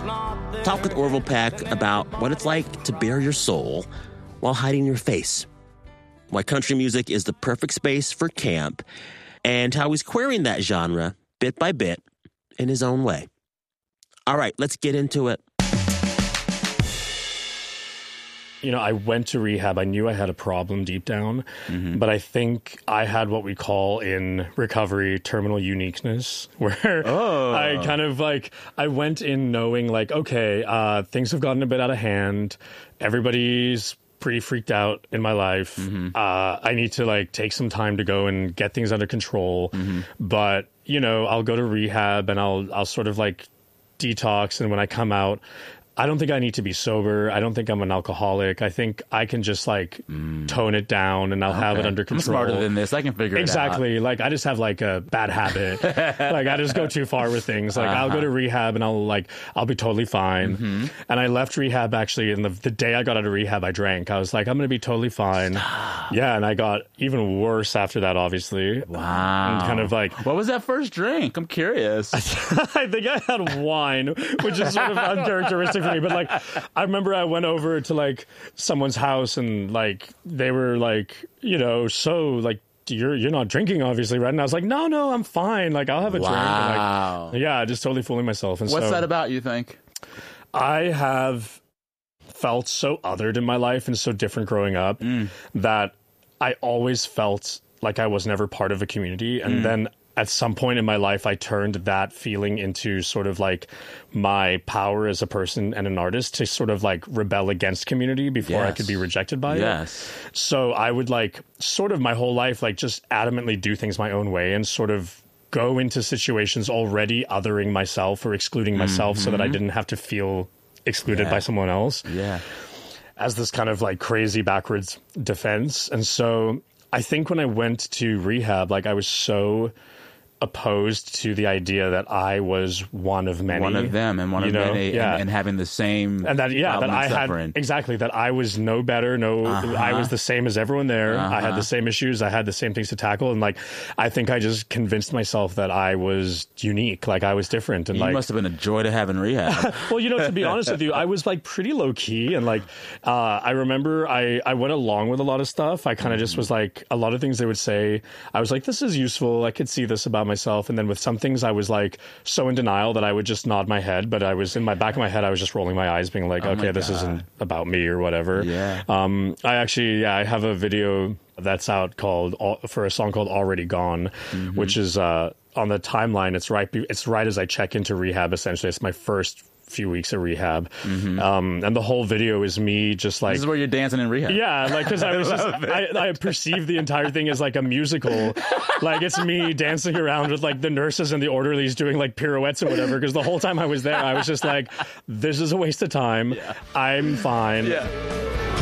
Talk with Orville Peck about what it's like to bare your soul while hiding your face, why country music is the perfect space for camp, and how he's querying that genre bit by bit in his own way. All right, let's get into it. You know, I went to rehab. I knew I had a problem deep down, but I think I had what we call in recovery terminal uniqueness, where I kind of like, I went in knowing like, okay, things have gotten a bit out of hand. Everybody's pretty freaked out in my life. I need to like take some time to go and get things under control. But, you know, I'll go to rehab and I'll sort of like detox. And when I come out, I don't think I need to be sober. I don't think I'm an alcoholic. I think I can just like tone it down and I'll have it under control. I'm smarter than this. I can figure it out. Exactly. Like I just have like a bad habit. Like I just go too far with things. Like I'll go to rehab and I'll be totally fine. And I left rehab actually, and the day I got out of rehab, I drank. I was like, I'm going to be totally fine. Yeah. And I got even worse after that, obviously. Wow. And kind of like, what was that first drink? I'm curious. I think I had wine, which is sort of uncharacteristic for me. But like, I remember I went over to like someone's house and like they were like, you know, so like you're not drinking obviously, right? And I was like, no, I'm fine. Like I'll have a drink. And, like, yeah, just totally fooling myself. And what's that about, you think? I have felt so othered in my life and so different growing up that I always felt like I was never part of a community. And then at some point in my life, I turned that feeling into sort of like my power as a person and an artist to sort of like rebel against community before I could be rejected by it. So I would like sort of my whole life, like just adamantly do things my own way and sort of go into situations already othering myself or excluding myself so that I didn't have to feel excluded by someone else. As this kind of like crazy backwards defense. And so I think when I went to rehab, like I was so opposed to the idea that I was one of many. One of them and one of many and having the same and that that I had exactly that I was no better, I was the same as everyone there. I had the same issues, I had the same things to tackle, and like I think I just convinced myself that I was unique, like I was different. And you like must have been a joy to have in rehab. Well, you know, to be honest with you, I was like pretty low key, and like I remember I went along with a lot of stuff. I kind of just was like a lot of things they would say, I was like, this is useful, I could see this about myself. And then with some things I was like so in denial that I would just nod my head, but I was in my back of my head I was just rolling my eyes being like, okay, this isn't about me or whatever. I have a video that's out for a song called Already Gone, which is on the timeline. It's right as I check into rehab. Essentially, it's my first few weeks of rehab, and the whole video is me just like, this is where you're dancing in rehab. Like because I was I perceived the entire thing as like a musical. Like it's me dancing around with like the nurses and the orderlies doing like pirouettes or whatever, because the whole time I was there I was just like, this is a waste of time. I'm fine.